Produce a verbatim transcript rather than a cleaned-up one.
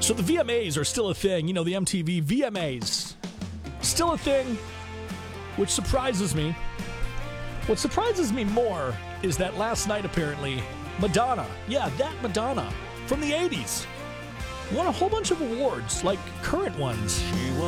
So the V M As are still a thing. You know, the M T V V M As. Still a thing, which surprises me. What surprises me more is that last night, apparently, Madonna, yeah, that Madonna from the eighties, won a whole bunch of awards, like current ones. She was